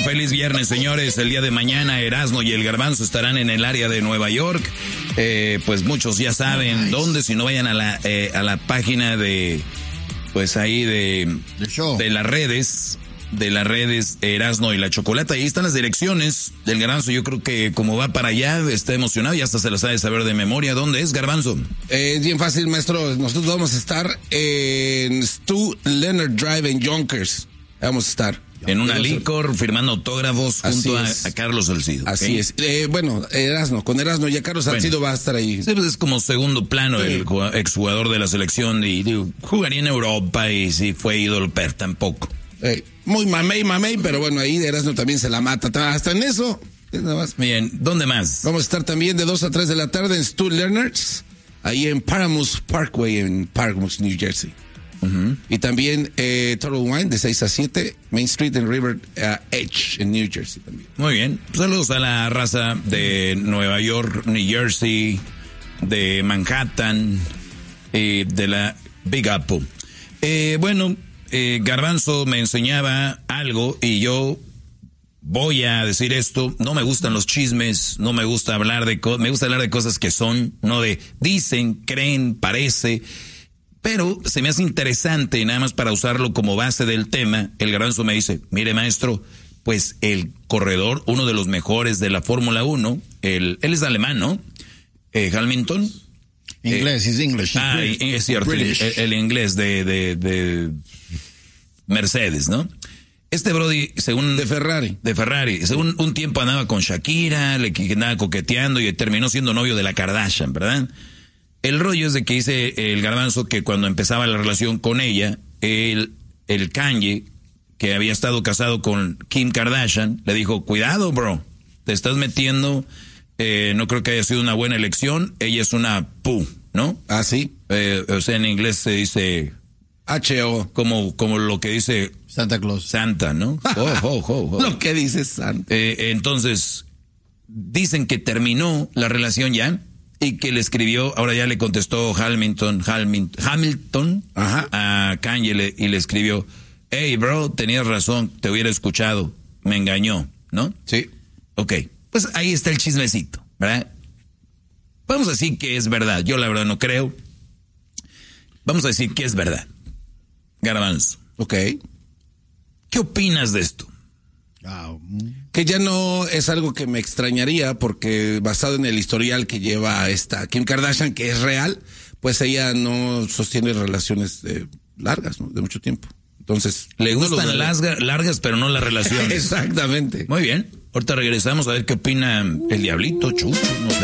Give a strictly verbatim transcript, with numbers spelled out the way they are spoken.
feliz viernes, señores. El día de mañana Erasmo y el Garbanzo estarán en el área de Nueva York. Eh, pues muchos ya saben nice. dónde, si no vayan a la, eh, a la página de, pues ahí de, de las redes, de las redes Erasmo y la Chocolata. Ahí están las direcciones del Garbanzo. Yo creo que como va para allá, está emocionado y hasta se las sabe saber de memoria. ¿Dónde es, Garbanzo? Eh, es bien fácil, maestro. Nosotros vamos a estar en Stu Leonard Drive en Yonkers. Vamos a estar. En una licor, firmando autógrafos junto a, a Carlos Salcido. Así ¿okay? es. Eh, bueno, Erasmo, con Erasmo y a Carlos Salcido bueno, va a estar ahí. Sí, pues es como segundo plano sí. el exjugador de la selección. Y digo, jugaría en Europa y si fue ídolo, pero tampoco. Eh, muy mamey, mamey, pero bueno, ahí Erasmo también se la mata. Hasta en eso. Nada más. Bien, ¿dónde más? Vamos a estar también de dos a tres de la tarde en Stu Leonard's, ahí en Paramus Parkway, en Paramus, New Jersey. Uh-huh. Y también eh, Total Wine de seis a siete, Main Street en River uh, Edge en New Jersey también. Muy bien, saludos a la raza de Nueva York, New Jersey, de Manhattan, eh, de la Big Apple. Eh, bueno, eh, Garbanzo me enseñaba algo y yo voy a decir esto. No me gustan los chismes, no me gusta hablar de cosas, me gusta hablar de cosas que son, no de dicen, creen, parece. Pero se me hace interesante, nada más para usarlo como base del tema. El Garbanzo me dice, mire maestro, pues el corredor, uno de los mejores de la Fórmula uno, el, él es alemán, ¿no? Eh, Hamilton. Inglés, es eh, English. Ah, British. Es cierto, el, el inglés de, de, de Mercedes, ¿no? Este Brody, según... De Ferrari. De Ferrari. Según un tiempo andaba con Shakira, le andaba coqueteando y terminó siendo novio de la Kardashian, ¿verdad? El rollo es de que dice el Garbanzo que cuando empezaba la relación con ella, el, el Kanye, que había estado casado con Kim Kardashian, le dijo, cuidado, bro, te estás metiendo, eh, no creo que haya sido una buena elección, ella es una pu, ¿no? Ah, sí. Eh, o sea, en inglés se dice... H O. Como, como lo que dice... Santa Claus. Santa, ¿no? Oh, oh, oh, oh. Lo que dice Santa. Eh, entonces, dicen que terminó la relación ya... Y que le escribió, ahora ya le contestó Hamilton, Hamilton, Hamilton Ajá. a Kanye le, y le escribió, hey bro, tenías razón, te hubiera escuchado, me engañó, ¿no? Sí. Ok, pues ahí está el chismecito, ¿verdad? Vamos a decir que es verdad, yo la verdad no creo. Vamos a decir que es verdad. Garbanzo. Ok. ¿Qué opinas de esto? Oh. Que ya no es algo que me extrañaría porque basado en el historial que lleva esta Kim Kardashian, que es real, pues ella no sostiene relaciones eh, largas, ¿no? De mucho tiempo. Entonces, le gustan no largas, largas, pero no las relaciones. Exactamente. Muy bien. Ahorita regresamos a ver qué opina el Diablito, Chucho, no sé.